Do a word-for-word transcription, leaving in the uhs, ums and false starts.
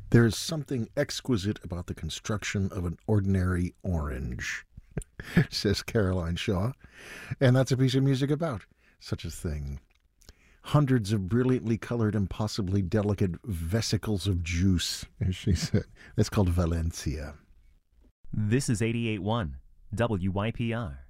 There is something exquisite about the construction of an ordinary orange, says Caroline Shaw. And that's a piece of music about such a thing. Hundreds of brilliantly colored, impossibly delicate vesicles of juice, as she said. That's called Valencia. This is eighty-eight point one W Y P R.